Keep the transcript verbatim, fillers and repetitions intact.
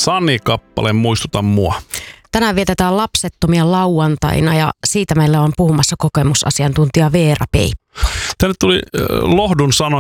Sani-kappale Muistuta mua. Tänään vietetään lapsettomia lauantaina ja siitä meillä on puhumassa kokemusasiantuntija Veera Peippo. Tänne tuli äh, lohdun sanoja